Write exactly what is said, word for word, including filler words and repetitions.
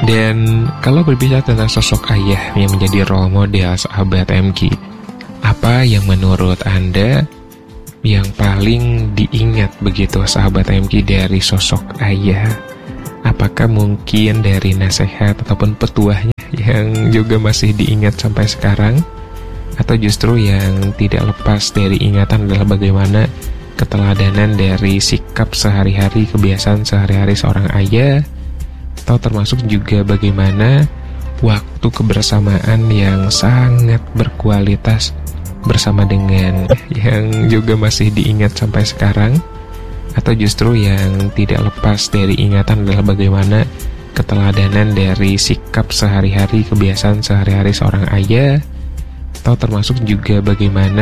Dan kalau berbicara tentang sosok ayah yang menjadi role model sahabat M Q, apa yang menurut Anda yang paling diingat begitu sahabat M Q dari sosok ayah? Apakah mungkin dari nasihat ataupun petuahnya yang juga masih diingat sampai sekarang? Atau justru yang tidak lepas dari ingatan adalah bagaimana keteladanan dari sikap sehari-hari, kebiasaan sehari-hari seorang ayah? Atau termasuk juga bagaimana waktu kebersamaan yang sangat berkualitas bersama dengan yang juga masih diingat sampai sekarang? Atau justru yang tidak lepas dari ingatan adalah bagaimana keteladanan dari sikap sehari-hari, kebiasaan sehari-hari seorang ayah? Atau termasuk juga bagaimana